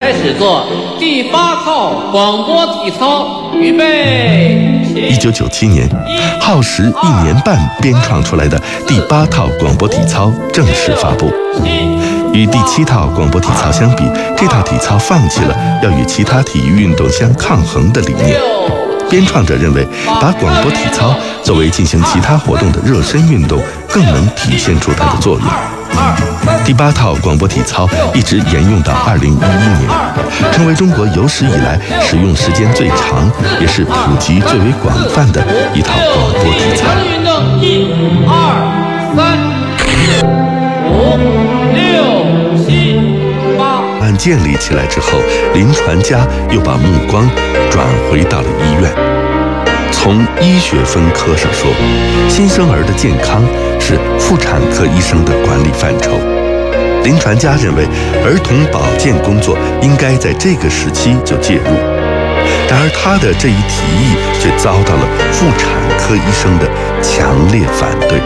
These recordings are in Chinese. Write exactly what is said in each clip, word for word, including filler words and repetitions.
开始做第八套广播体操，预备起。 一九九七年，耗时一年半编创出来的第八套广播体操正式发布。与第七套广播体操相比，这套体操放弃了要与其他体育运动相抗衡的理念。编创者认为，把广播体操作为进行其他活动的热身运动，更能体现出它的作用。第八套广播体操一直沿用到二零一一年，成为中国有史以来使用时间最长，也是普及最为广泛的一套广播体操。 运动一、二、三、四、五、六、七、八。 按建立起来之后，林传家又把目光转回到了医院。从医学分科上说，新生儿的健康是妇产科医生的管理范畴。林传家认为，儿童保健工作应该在这个时期就介入。然而，他的这一提议却遭到了妇产科医生的强烈反对。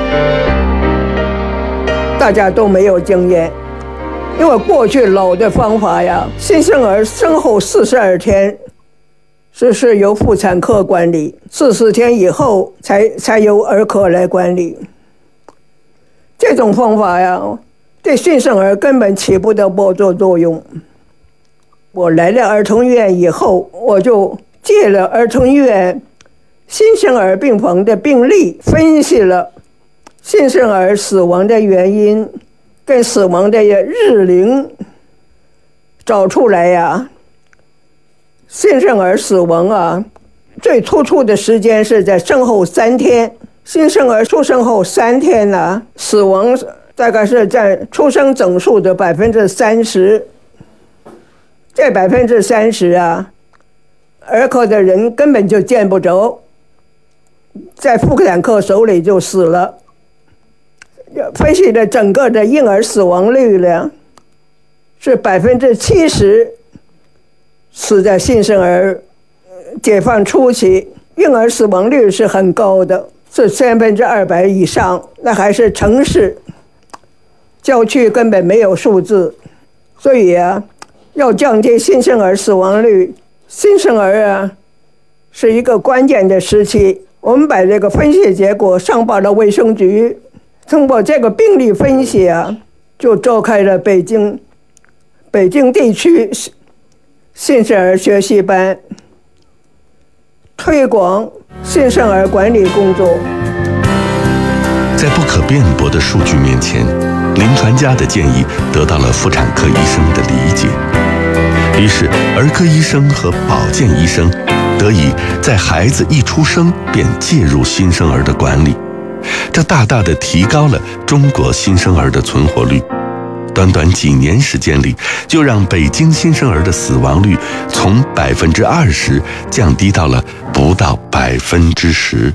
大家都没有经验，因为过去老的方法呀，新生儿生后四十二天。是是由妇产科管理，四十天以后才才由儿科来管理。这种方法呀，对新生儿根本起不到帮助作用。我来了儿童医院以后，我就借了儿童医院新生儿病房的病例，分析了新生儿死亡的原因跟死亡的日龄，找出来呀。新生儿死亡啊，最突出的时间是在生后三天。新生儿出生后三天呢、啊，死亡大概是占出生总数的百分之三十。这百分之三十啊，儿科的人根本就见不着，在妇产科手里就死了。分析的整个的婴儿死亡率呢，是百分之七十。死在新生儿解放初期，婴儿死亡率是很高的，是三分之二百以上。那还是城市，郊区根本没有数字。所以啊，要降低新生儿死亡率，新生儿啊是一个关键的时期。我们把这个分析结果上报了卫生局，通过这个病例分析啊，就召开了北京北京地区新生儿学习班，推广新生儿管理工作。 在不可辩驳的数据面前，林传家的建议得到了妇产科医生的理解。于是，儿科医生和保健医生得以在孩子一出生便介入新生儿的管理，这大大的提高了中国新生儿的存活率。短短几年时间里，就让北京新生儿的死亡率从百分之二十降低到了不到百分之十。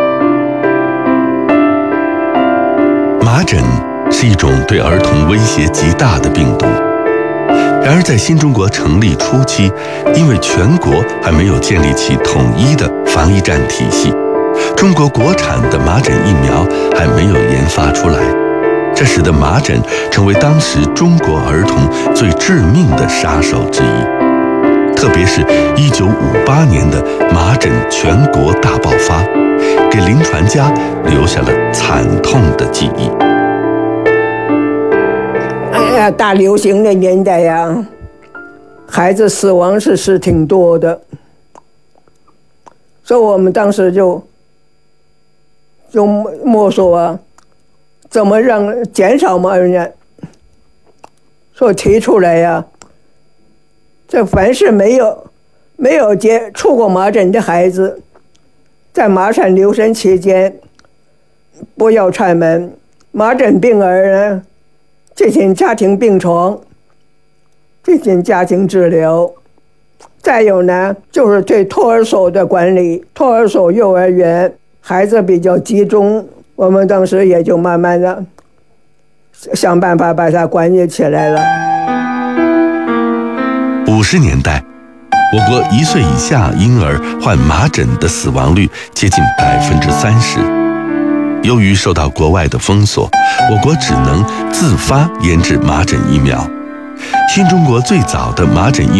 麻疹是一种对儿童威胁极大的病毒。然而，在新中国成立初期，因为全国还没有建立起统一的防疫战体系，中国国产的麻疹疫苗还没有研发出来。这使得麻疹成为当时中国儿童最致命的杀手之一。特别是一九五八年的麻疹全国大爆发，给林传家留下了惨痛的记忆。 哎呀，大流行的年代呀，孩子死亡是是挺多的，所以我们当时就就摸索啊，怎么让减少麻疹，所以提出来呀，这凡是没有没有接触过麻疹的孩子，在麻疹留声期间不要串门，麻疹病儿呢进行家庭病床，进行家庭治疗。再有呢，就是对托儿所的管理，托儿所、幼儿园孩子比较集中，我们当时也就慢慢的想办法把它管理起来了。 五十年代，我国一岁以下婴儿患麻疹的死亡率接近百分之三十。由于受到国外的封锁，我国只能自发研制麻疹疫苗。新中国最早的麻疹疫